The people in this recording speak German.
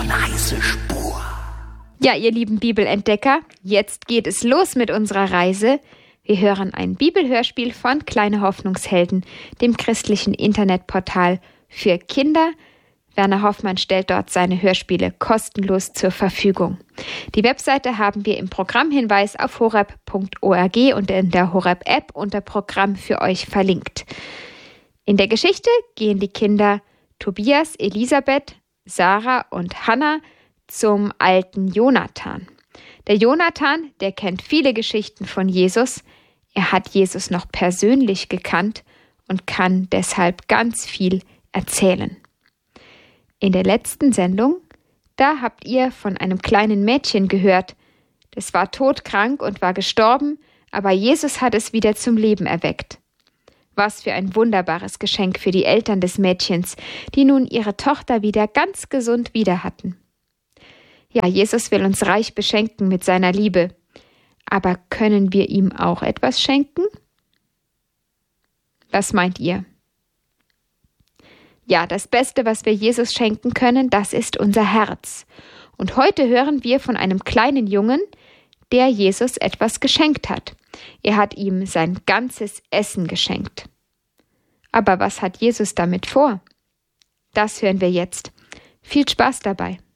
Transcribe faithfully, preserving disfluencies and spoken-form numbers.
Reisespur. Ja, ihr lieben Bibelentdecker, jetzt geht es los mit unserer Reise. Wir hören ein Bibelhörspiel von Kleine Hoffnungshelden, dem christlichen Internetportal für Kinder. Werner Hoffmann stellt dort seine Hörspiele kostenlos zur Verfügung. Die Webseite haben wir im Programmhinweis auf horeb punkt org und in der Horeb-App unter Programm für euch verlinkt. In der Geschichte gehen die Kinder Tobias, Elisabeth, Sarah und Hannah zum alten Jonathan. Der Jonathan, der kennt viele Geschichten von Jesus. Er hat Jesus noch persönlich gekannt und kann deshalb ganz viel erzählen. In der letzten Sendung, da habt ihr von einem kleinen Mädchen gehört. Das war todkrank und war gestorben, aber Jesus hat es wieder zum Leben erweckt. Was für ein wunderbares Geschenk für die Eltern des Mädchens, die nun ihre Tochter wieder ganz gesund wieder hatten. Ja, Jesus will uns reich beschenken mit seiner Liebe. Aber können wir ihm auch etwas schenken? Was meint ihr? Ja, das Beste, was wir Jesus schenken können, das ist unser Herz. Und heute hören wir von einem kleinen Jungen, der Jesus etwas geschenkt hat. Er hat ihm sein ganzes Essen geschenkt. Aber was hat Jesus damit vor? Das hören wir jetzt. Viel Spaß dabei.